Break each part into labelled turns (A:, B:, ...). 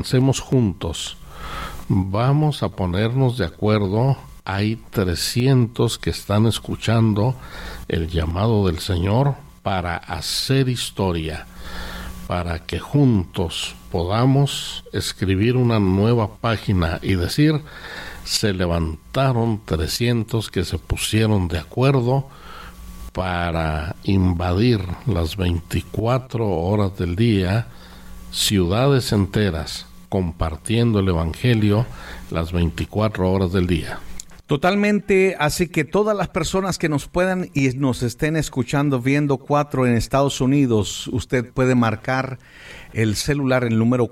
A: Hacemos juntos. Vamos a ponernos de acuerdo. Hay 300 que están escuchando el llamado del Señor para hacer historia, para que juntos podamos escribir una nueva página y decir: se levantaron 300 que se pusieron de acuerdo para invadir las 24 horas del día, ciudades enteras, compartiendo el Evangelio las 24 horas del día.
B: Totalmente, así que todas las personas que nos puedan y nos estén escuchando, viendo 4 en Estados Unidos, usted puede marcar el celular, el número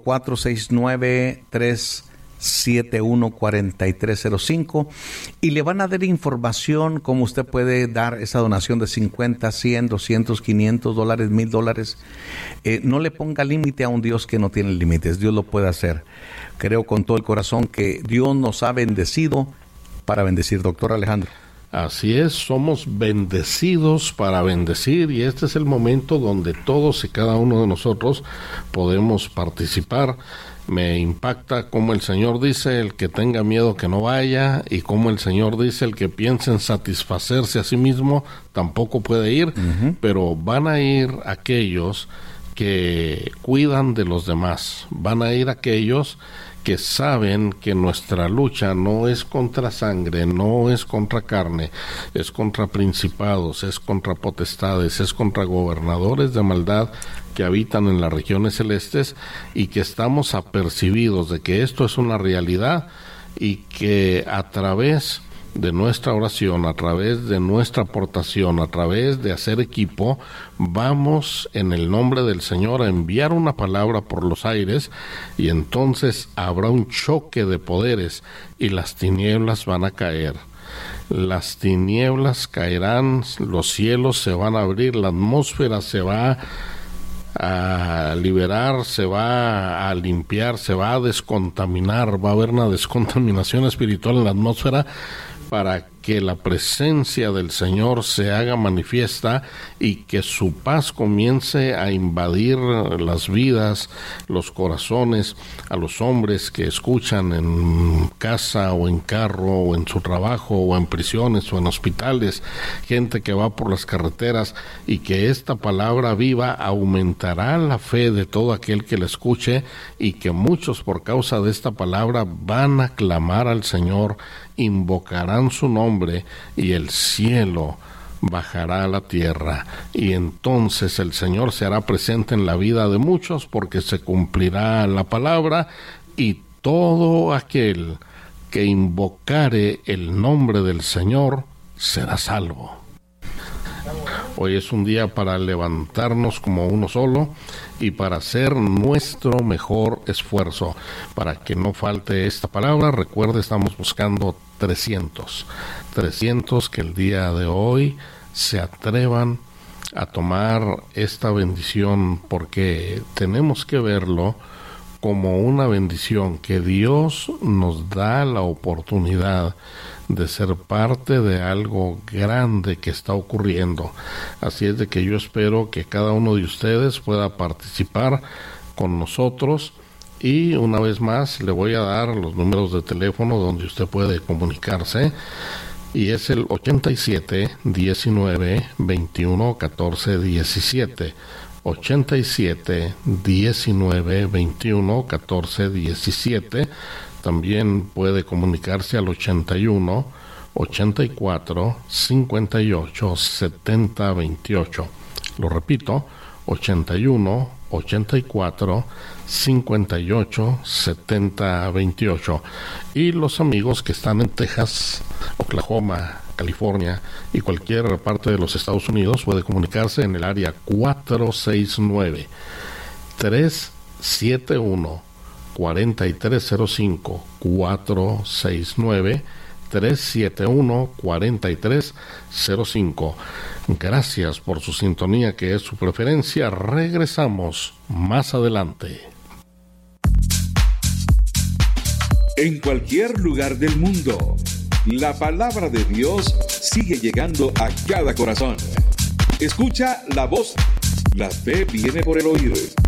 B: 469-371-4305, y le van a dar información cómo usted puede dar esa donación de 50, 100, 200, 500 dólares, $1,000. No le ponga límite a un Dios que no tiene límites. Dios lo puede hacer. Creo con todo el corazón que Dios nos ha bendecido para bendecir, doctor Alejandro.
A: Así es, somos bendecidos para bendecir, y este es el momento donde todos y cada uno de nosotros podemos participar. Me impacta como el Señor dice: el que tenga miedo que no vaya, y como el Señor dice: el que piense en satisfacerse a sí mismo tampoco puede ir. Pero van a ir aquellos que cuidan de los demás, van a ir aquellos que saben que nuestra lucha no es contra sangre, no es contra carne, es contra principados, es contra potestades, es contra gobernadores de maldad que habitan en las regiones celestes, y que estamos apercibidos de que esto es una realidad, y que a través de nuestra oración, a través de nuestra aportación, a través de hacer equipo, vamos en el nombre del Señor a enviar una palabra por los aires, y entonces habrá un choque de poderes y las tinieblas van a caer. Las tinieblas caerán, los cielos se van a abrir, la atmósfera se va a liberar, se va a limpiar, se va a descontaminar, va a haber una descontaminación espiritual en la atmósfera, para que la presencia del Señor se haga manifiesta y que su paz comience a invadir las vidas, los corazones, a los hombres que escuchan en casa o en carro o en su trabajo o en prisiones o en hospitales, gente que va por las carreteras, y que esta palabra viva aumentará la fe de todo aquel que la escuche, y que muchos por causa de esta palabra van a clamar al Señor, invocarán su nombre, y el cielo bajará a la tierra, y entonces el Señor se hará presente en la vida de muchos, porque se cumplirá la palabra, y todo aquel que invocare el nombre del Señor será salvo. Hoy es un día para levantarnos como uno solo y para hacer nuestro mejor esfuerzo para que no falte esta palabra. Recuerde, estamos buscando 300 que el día de hoy se atrevan a tomar esta bendición, porque tenemos que verlo como una bendición, que Dios nos da la oportunidad de ser parte de algo grande que está ocurriendo. Así es de que yo espero que cada uno de ustedes pueda participar con nosotros, y una vez más le voy a dar los números de teléfono donde usted puede comunicarse, y es el 87 19 21 14 17. 87 19 21 14 17. También puede comunicarse al 81 84 58 70 28. Lo repito, 81 84 58 70 28. Y los amigos que están en Texas, Oklahoma, California y cualquier parte de los Estados Unidos, puede comunicarse en el área 469 371 4305. 469 371 4305. Gracias por su sintonía, que es su preferencia. Regresamos más adelante.
C: En cualquier lugar del mundo, la palabra de Dios sigue llegando a cada corazón. Escucha la voz. La fe viene por el oír.